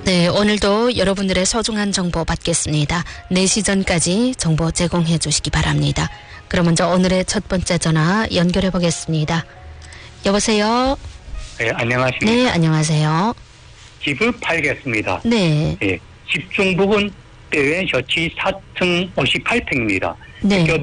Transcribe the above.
네, 오늘도 여러분들의 소중한 정보 받겠습니다. 4시 전까지 정보 제공해 주시기 바랍니다. 그럼 먼저 오늘의 첫 번째 전화 연결해 보겠습니다. 여보세요? 네, 안녕하십니까. 네, 안녕하세요. 집을 팔겠습니다. 네. 집 중부분 대외 셔치 4층 58평입니다. 네.